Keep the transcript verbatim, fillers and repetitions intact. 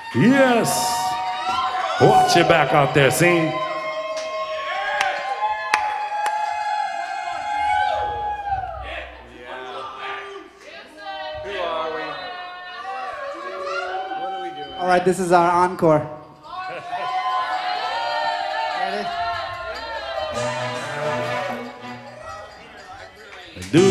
Yes. Watch your back out there, scene. All right, this is our encore.